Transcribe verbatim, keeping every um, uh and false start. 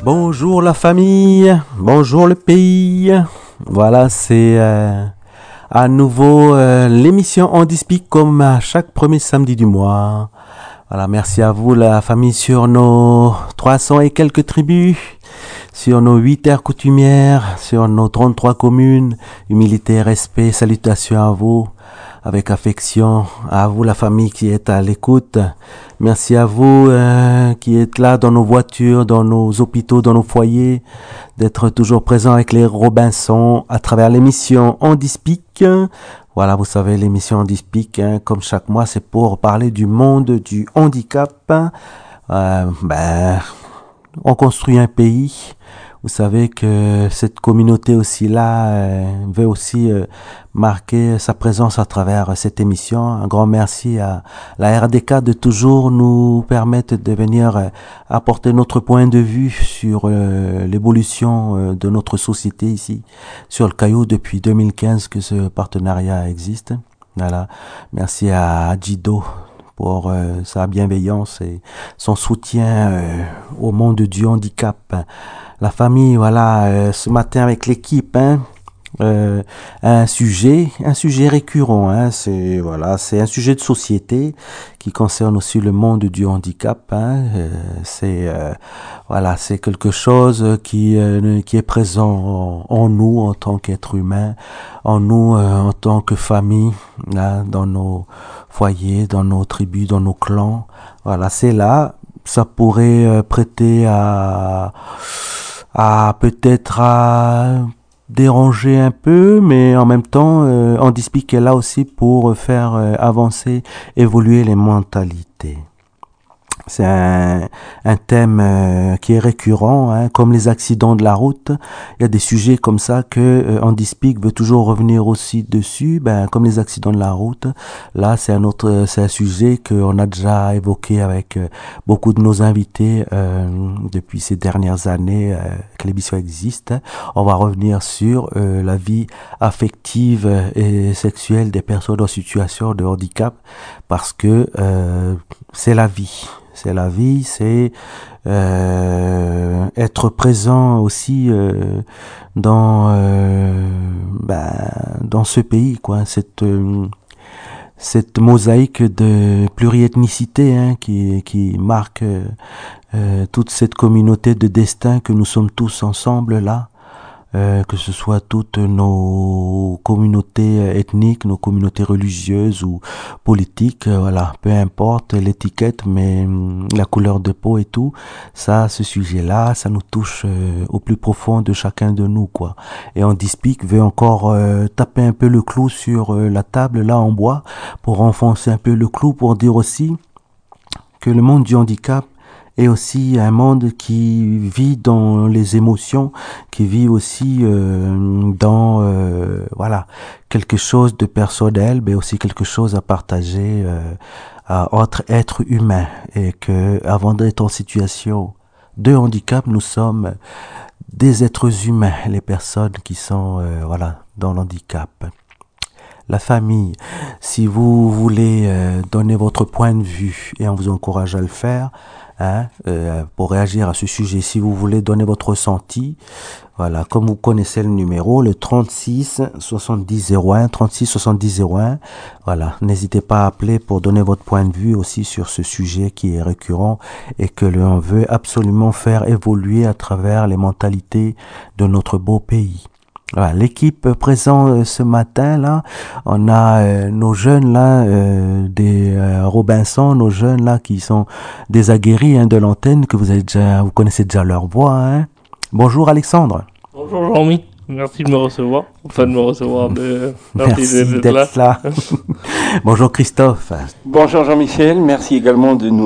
Bonjour la famille, bonjour le pays. Voilà, c'est euh, à nouveau euh, l'émission On Speak comme à chaque premier samedi du mois. Voilà, merci à vous la famille sur nos trois cents et quelques tribus, sur nos huit terres coutumières, sur nos trente-trois communes. Humilité, respect, salutations à vous, avec affection, à vous la famille qui est à l'écoute. Merci à vous euh, qui êtes là dans nos voitures, dans nos hôpitaux, dans nos foyers, d'être toujours présents avec les Robinson à travers l'émission On Speak. Voilà, vous savez, l'émission On Speak, hein, comme chaque mois, c'est pour parler du monde du handicap. Euh, ben, on construit un pays. Vous savez que cette communauté aussi là euh, veut aussi euh, marquer sa présence à travers cette émission. Un grand merci à la R D K de toujours nous permettre de venir euh, apporter notre point de vue sur euh, l'évolution euh, de notre société ici sur le Caillou depuis deux mille quinze que ce partenariat existe. Voilà, merci à Jido pour euh, sa bienveillance et son soutien euh, au monde du handicap. La famille, voilà, euh, ce matin avec l'équipe, hein, euh, un sujet, un sujet récurrent, hein, c'est voilà, c'est un sujet de société qui concerne aussi le monde du handicap. Hein, euh, c'est euh, voilà, c'est quelque chose qui euh, qui est présent en, en nous en tant qu'être humain, en nous euh, en tant que famille, là, dans nos foyers, dans nos tribus, dans nos clans. Voilà, c'est là. Ça pourrait euh, prêter à à peut-être à déranger un peu, mais en même temps, euh, On Speak est là aussi pour faire euh, avancer, évoluer les mentalités. C'est un, un thème euh, qui est récurrent, hein, comme les accidents de la route. Il y a des sujets comme ça que euh, On Speak veut toujours revenir aussi dessus, ben comme les accidents de la route. Là, c'est un autre, c'est un sujet qu'on a déjà évoqué avec euh, beaucoup de nos invités euh, depuis ces dernières années euh, que l'émission existe. On va revenir sur euh, la vie affective et sexuelle des personnes en situation de handicap parce que euh, c'est la vie. C'est la vie, c'est euh, être présent aussi euh, dans euh, ben, dans ce pays, quoi. Cette euh, cette mosaïque de pluriethnicité, hein, qui qui marque euh, toute cette communauté de destin que nous sommes tous ensemble là. Euh, que ce soit toutes nos communautés ethniques, nos communautés religieuses ou politiques, euh, voilà, peu importe l'étiquette, mais hum, la couleur de peau et tout, ça, ce sujet-là, ça nous touche euh, au plus profond de chacun de nous, quoi. Et On Speak veut encore euh, taper un peu le clou sur euh, la table là en bois pour enfoncer un peu le clou pour dire aussi que le monde du handicap et aussi un monde qui vit dans les émotions, qui vit aussi euh, dans euh, voilà quelque chose de personnel, mais aussi quelque chose à partager euh, à, entre êtres humains, et que avant d'être en situation de handicap, nous sommes des êtres humains, les personnes qui sont euh, voilà dans l'handicap. La famille, si vous voulez euh, donner votre point de vue, et on vous encourage à le faire, hein, euh, pour réagir à ce sujet, si vous voulez donner votre ressenti, voilà, comme vous connaissez le numéro, le trente-six soixante-dix zéro un, trente-six soixante-dix zéro un, voilà, n'hésitez pas à appeler pour donner votre point de vue aussi sur ce sujet qui est récurrent et que l'on veut absolument faire évoluer à travers les mentalités de notre beau pays. Voilà, l'équipe présente euh, ce matin là, on a euh, nos jeunes là, euh, des euh, Robinson, nos jeunes là qui sont des aguerris, hein, de l'antenne, que vous avez déjà, vous connaissez déjà leur voix. Hein. Bonjour Alexandre. Bonjour Jean-Mi, merci de me recevoir, enfin de me recevoir, de merci d'être là. là. Bonjour Christophe. Bonjour Jean-Michel, merci également de nous